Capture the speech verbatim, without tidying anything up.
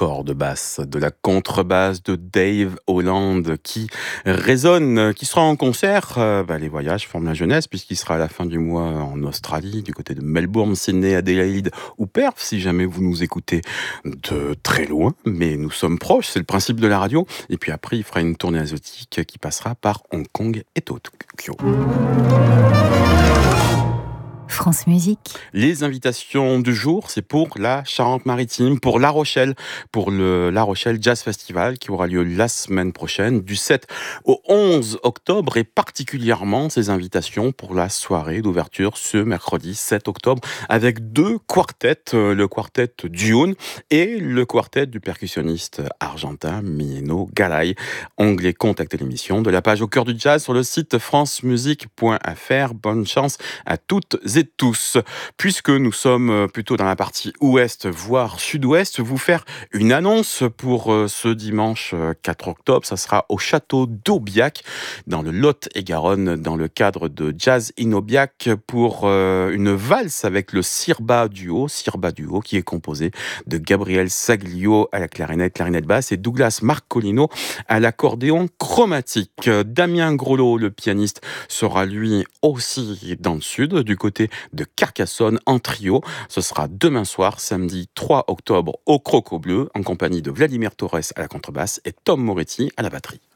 cordes basses, de la contrebasse de Dave Holland qui résonne, qui sera en concert. Euh, bah, les voyages forment la jeunesse puisqu'il sera à la fin du mois en Australie, du côté de Melbourne, Sydney, Adélaïde ou Perth, si jamais vous nous écoutez de très loin, mais nous sommes proches, c'est le principe de la radio. Et puis après, il fera une tournée asiatique qui passera par Hong Kong et Tokyo. France Musique. Les invitations du jour, c'est pour la Charente-Maritime, pour La Rochelle, pour le La Rochelle Jazz Festival qui aura lieu la semaine prochaine, du sept au onze octobre, et particulièrement ces invitations pour la soirée d'ouverture ce mercredi sept octobre avec deux quartets, le quartet d'Youn et le quartet du percussionniste argentin Mieno Galay. Onglet Contacter l'émission de la page Au cœur du jazz sur le site france musique point f r. Bonne chance à toutes et tous. Puisque nous sommes plutôt dans la partie ouest, voire sud-ouest, vous faire une annonce pour ce dimanche quatre octobre. Ça sera au château d'Aubiac, dans le Lot-et-Garonne, dans le cadre de Jazz in Aubiac, pour une valse avec le Sirba Duo, Sirba Duo, qui est composé de Gabriel Saglio à la clarinette, clarinette basse, et Douglas Marcolino à l'accordéon chromatique. Damien Grolot, le pianiste, sera lui aussi dans le sud, du côté de Carcassonne en trio. Ce sera demain soir, samedi trois octobre, au Croco Bleu, en compagnie de Vladimir Torres à la contrebasse et Tom Moretti à la batterie.